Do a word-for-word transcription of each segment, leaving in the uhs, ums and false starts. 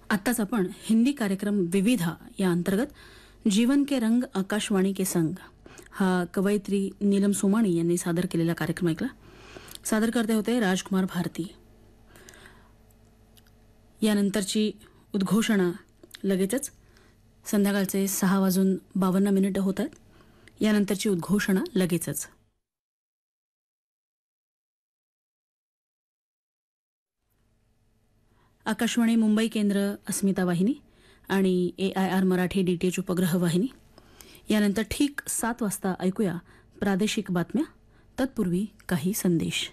आत्ताच आपण हिंदी कार्यक्रम विविधा या अंतर्गत जीवन के रंग आकाशवाणी के संग हा कवयित्री नीलम सोमाणी यांनी सादर केलेला कार्यक्रम ऐकला. सादर करते होते राजकुमार भारती. यानंतरची उद्घोषणा लगेचच संध्याकाळचे सहा वाजून बावन्न मिनिटं होत आहेत. यानंतरची उद्घोषणा लगेचच. आकाशवाणी मुंबई केंद्र अस्मिता वाहिनी आणि ए I R Marathi D T H उपग्रह वाहिनी. यानंतर ठीक सात वाजता ऐकूया प्रादेशिक बातम्या. तत्पूर्वी काही संदेश.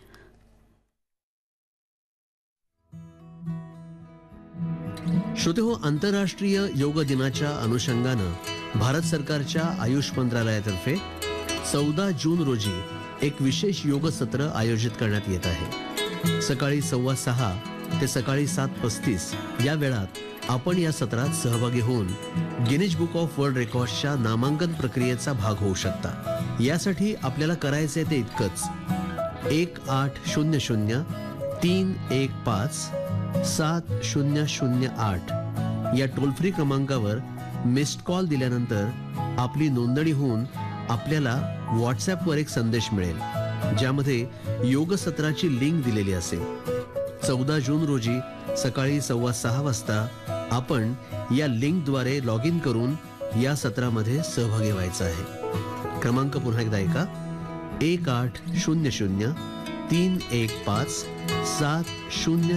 श्रोते हो, आंतरराष्ट्रीय योग दिनाच्या अनुषंगानं भारत सरकारच्या आयुष मंत्रालयातर्फे चौदा जून रोजी एक विशेष योग सत्र आयोजित करण्यात येत आहे. सकाळी सव्वा सहा ते सकाळी सात पस्तीस या वेळात आपण या सत्रात सहभागी होऊन गिनीज बुक ऑफ वर्ल्ड रेकॉर्ड्सच्या नामांकन प्रक्रियेचा भाग होऊ शकता. यासाठी आपल्याला करायचे ते इतकंच. एक आठ शून्य शून्य तीन एक पाच सात शून्य शून्य आठ या टोल फ्री क्रमांकावर मिस्ड कॉल दिल्यानंतर आपली नोंदणी होऊन आपल्याला व्हॉट्सॲपवर एक संदेश मिळेल, ज्यामध्ये योग सत्राची लिंक दिलेली असेल. चौदा जून रोजी सकाळी सव्वा सहा वाजता आपण या लिंकद्वारे लॉग इन करून या सत्रामध्ये सहभागी व्हायचं आहे. क्रमांक पुन्हा एकदा ऐका. एक आठ शून्य शून्य तीन एक पाच सात शून्य